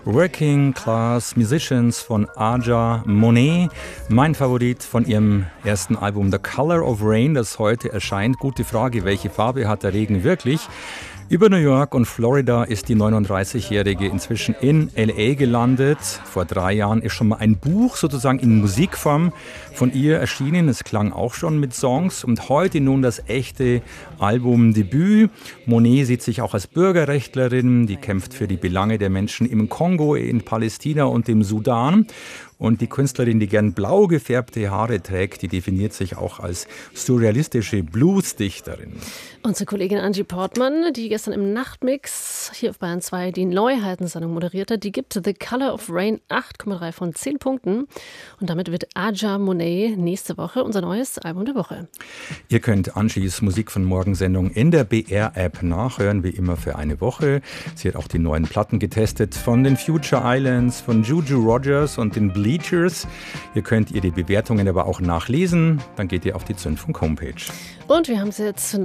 Working Class Musicians von Aja Monet. Mein Favorit von ihrem ersten Album The Color of Rain, das heute erscheint. Gute Frage, welche Farbe hat der Regen wirklich? Über New York und Florida ist die 39-Jährige inzwischen in L.A. gelandet. Vor 3 Jahren ist schon mal ein Buch sozusagen in Musikform von ihr erschienen. Es klang auch schon mit Songs. Und heute nun das echte Albumdebüt. Monet sieht sich auch als Bürgerrechtlerin. Die kämpft für die Belange der Menschen im Kongo, in Palästina und dem Sudan. Und die Künstlerin, die gern blau gefärbte Haare trägt, die definiert sich auch als surrealistische Bluesdichterin. Unsere Kollegin Angie Portmann, die gestern im Nachtmix hier auf Bayern 2 die Neuheitensendung moderiert hat, die gibt The Color of Rain 8,3 von 10 Punkten. Und damit wird Aja Monet nächste Woche unser neues Album der Woche. Ihr könnt Angies Musik von Morgensendung in der BR-App nachhören, wie immer für eine Woche. Sie hat auch die neuen Platten getestet von den Future Islands, von Juju Rogers und den Bleachers. Ihr könnt ihr die Bewertungen aber auch nachlesen. Dann geht ihr auf die Zündfunk Homepage. Und wir haben es jetzt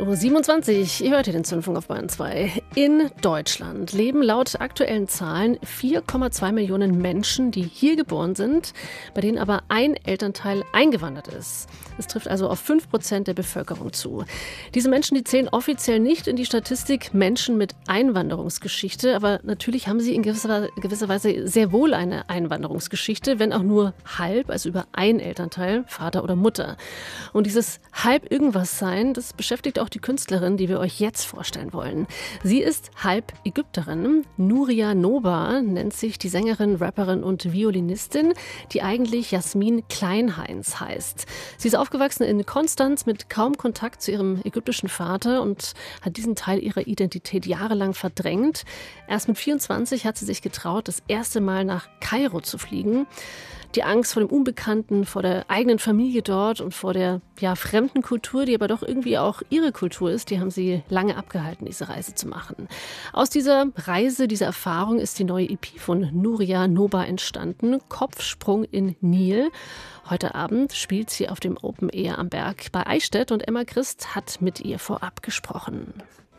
19.27 Uhr. Ihr hört hier den Zündfunk auf Bayern 2. In Deutschland leben laut aktuellen Zahlen 4,2 Millionen Menschen, die hier geboren sind, bei denen aber ein Elternteil eingewandert ist. Das trifft also auf 5% der Bevölkerung zu. Diese Menschen, die zählen offiziell nicht in die Statistik Menschen mit Einwanderungsgeschichte, aber natürlich haben sie in gewisser Weise sehr wohl eine Einwanderungsgeschichte, wenn auch nur halb, also über ein Elternteil, Vater oder Mutter. Und dieses halb irgendwas sein, das beschäftigt auch die Künstlerin, die wir euch jetzt vorstellen wollen. Sie ist halb Ägypterin. Nuria Noba nennt sich die Sängerin, Rapperin und Violinistin, die eigentlich Jasmin Kleinheinz heißt. Sie ist aufgewachsen in Konstanz mit kaum Kontakt zu ihrem ägyptischen Vater und hat diesen Teil ihrer Identität jahrelang verdrängt. Erst mit 24 hat sie sich getraut, das erste Mal nach Kairo zu fliegen. Die Angst vor dem Unbekannten, vor der eigenen Familie dort und vor der fremden Kultur, die aber doch irgendwie auch ihre Kultur ist, die haben sie lange abgehalten, diese Reise zu machen. Aus dieser Reise, dieser Erfahrung ist die neue EP von Nuria Noba entstanden, Kopfsprung in Nil. Heute Abend spielt sie auf dem Open Air am Berg bei Eichstätt und Emma Christ hat mit ihr vorab gesprochen.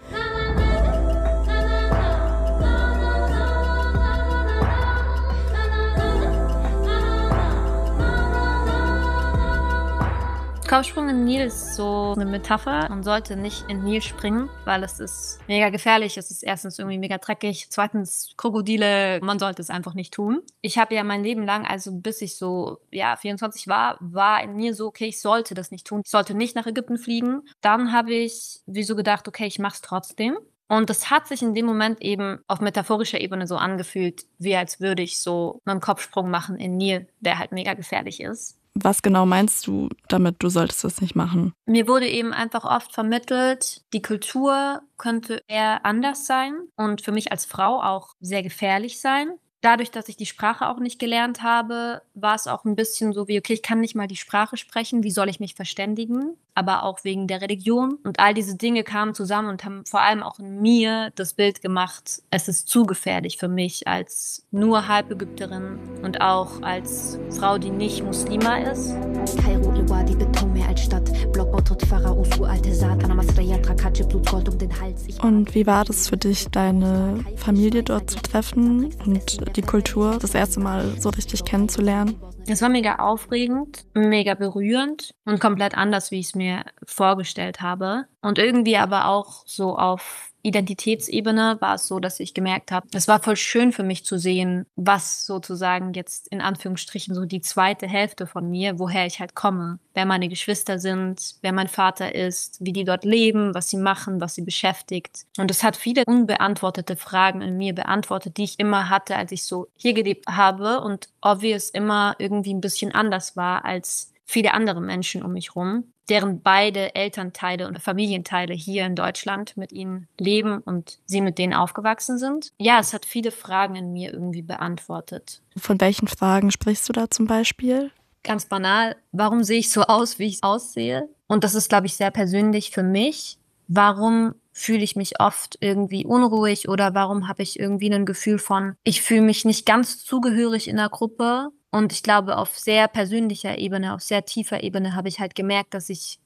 Kopfsprung in den Nil ist so eine Metapher. Man sollte nicht in den Nil springen, weil es ist mega gefährlich. Es ist erstens irgendwie mega dreckig. Zweitens Krokodile. Man sollte es einfach nicht tun. Ich habe ja mein Leben lang, also bis ich so 24 war in mir so, okay, ich sollte das nicht tun. Ich sollte nicht nach Ägypten fliegen. Dann habe ich so gedacht, okay, ich mach's trotzdem. Und das hat sich in dem Moment eben auf metaphorischer Ebene so angefühlt, wie als würde ich so einen Kopfsprung machen in den Nil, der halt mega gefährlich ist. Was genau meinst du damit, du solltest das nicht machen? Mir wurde eben einfach oft vermittelt, die Kultur könnte eher anders sein und für mich als Frau auch sehr gefährlich sein. Dadurch, dass ich die Sprache auch nicht gelernt habe, war es auch ein bisschen so wie, okay, ich kann nicht mal die Sprache sprechen, wie soll ich mich verständigen? Aber auch wegen der Religion. Und all diese Dinge kamen zusammen und haben vor allem auch in mir das Bild gemacht, es ist zu gefährlich für mich als nur Halbägypterin und auch als Frau, die nicht Muslima ist. Kairo, Iwadi, Beton mehr als Stadt. Blockbau, tritt Pharaos, uralte Saat. Anamasraya, Trakatsche, Blutgold um den Hals. Und wie war das für dich, deine Familie dort zu treffen und die Kultur das erste Mal so richtig kennenzulernen? Es war mega aufregend, mega berührend und komplett anders, wie ich es mir vorgestellt habe. Und irgendwie aber auch so auf Identitätsebene war es so, dass ich gemerkt habe, es war voll schön für mich zu sehen, was sozusagen jetzt in Anführungsstrichen so die zweite Hälfte von mir, woher ich halt komme, wer meine Geschwister sind, wer mein Vater ist, wie die dort leben, was sie machen, was sie beschäftigt. Und es hat viele unbeantwortete Fragen in mir beantwortet, die ich immer hatte, als ich so hier gelebt habe und obvious immer irgendwie ein bisschen anders war als viele andere Menschen um mich rum, deren beide Elternteile und Familienteile hier in Deutschland mit ihnen leben und sie mit denen aufgewachsen sind. Ja, es hat viele Fragen in mir irgendwie beantwortet. Von welchen Fragen sprichst du da zum Beispiel? Ganz banal, warum sehe ich so aus, wie ich aussehe? Und das ist, glaube ich, sehr persönlich für mich. Warum fühle ich mich oft irgendwie unruhig oder warum habe ich irgendwie ein Gefühl von, ich fühle mich nicht ganz zugehörig in der Gruppe? Und ich glaube, auf sehr persönlicher Ebene, auf sehr tiefer Ebene habe ich halt gemerkt, dass ich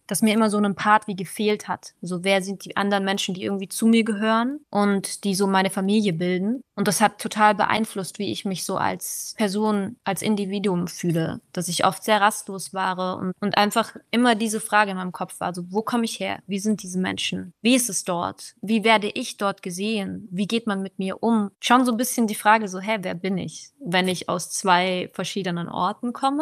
dass mir immer so ein Part wie gefehlt hat. So, wer sind die anderen Menschen, die irgendwie zu mir gehören und die so meine Familie bilden? Und das hat total beeinflusst, wie ich mich so als Person, als Individuum fühle. Dass ich oft sehr rastlos war und einfach immer diese Frage in meinem Kopf war, so, wo komme ich her? Wie sind diese Menschen? Wie ist es dort? Wie werde ich dort gesehen? Wie geht man mit mir um? Schon so ein bisschen die Frage so, wer bin ich, wenn ich aus 2 verschiedenen Orten komme?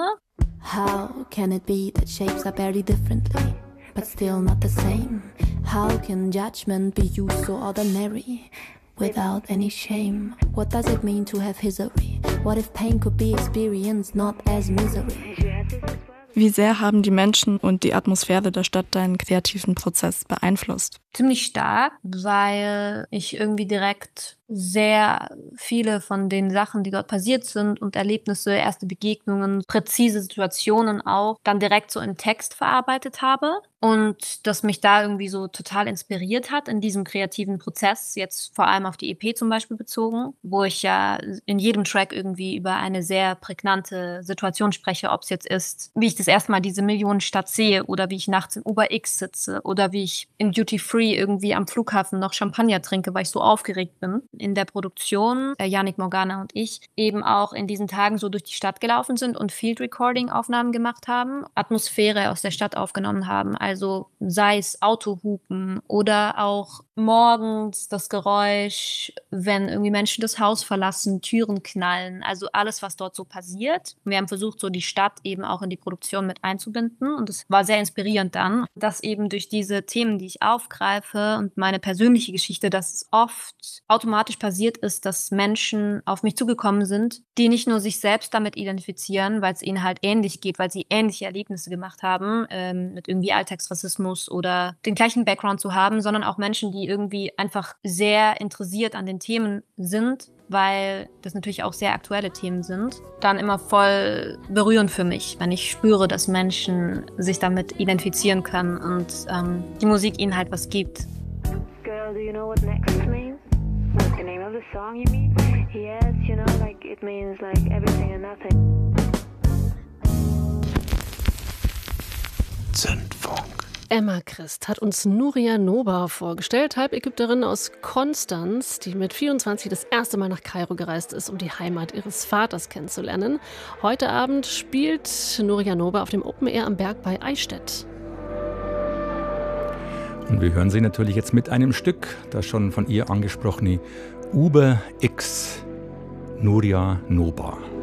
How can it be that shapes are buried differently, but still not the same? How can judgment be used so ordinary, without any shame? What does it mean to have history? What if pain could be experienced not as misery? Wie sehr haben die Menschen und die Atmosphäre der Stadt deinen kreativen Prozess beeinflusst? Ziemlich stark, weil ich irgendwie direkt sehr viele von den Sachen, die dort passiert sind und Erlebnisse, erste Begegnungen, präzise Situationen auch, dann direkt so in Text verarbeitet habe und das mich da irgendwie so total inspiriert hat in diesem kreativen Prozess, jetzt vor allem auf die EP zum Beispiel bezogen, wo ich ja in jedem Track irgendwie über eine sehr prägnante Situation spreche, ob es jetzt ist, wie ich das erste Mal diese Millionenstadt sehe oder wie ich nachts in Uber X sitze oder wie ich in Duty Free irgendwie am Flughafen noch Champagner trinke, weil ich so aufgeregt bin. In der Produktion, Yannick Morgana und ich, eben auch in diesen Tagen so durch die Stadt gelaufen sind und Field Recording Aufnahmen gemacht haben, Atmosphäre aus der Stadt aufgenommen haben, also sei es Autohupen oder auch morgens das Geräusch, wenn irgendwie Menschen das Haus verlassen, Türen knallen, also alles, was dort so passiert. Wir haben versucht, so die Stadt eben auch in die Produktion mit einzubinden und es war sehr inspirierend dann, dass eben durch diese Themen, die ich aufgreife und meine persönliche Geschichte, dass es oft automatisch passiert ist, dass Menschen auf mich zugekommen sind, die nicht nur sich selbst damit identifizieren, weil es ihnen halt ähnlich geht, weil sie ähnliche Erlebnisse gemacht haben, mit irgendwie Alltagsrassismus oder den gleichen Background zu haben, sondern auch Menschen, die irgendwie einfach sehr interessiert an den Themen sind, weil das natürlich auch sehr aktuelle Themen sind, dann immer voll berührend für mich, wenn ich spüre, dass Menschen sich damit identifizieren können und die Musik ihnen halt was gibt. Girl, do you know what next means? What's the name of the song you mean? Yes, you know, like it means like everything and nothing. Zündfunk. Emma Christ hat uns Nouria Noba vorgestellt, Halbägypterin aus Konstanz, die mit 24 das erste Mal nach Kairo gereist ist, um die Heimat ihres Vaters kennenzulernen. Heute Abend spielt Nouria Noba auf dem Open Air am Berg bei Eichstätt. Und wir hören sie natürlich jetzt mit einem Stück, das schon von ihr angesprochene Uber X, Nouria Noba.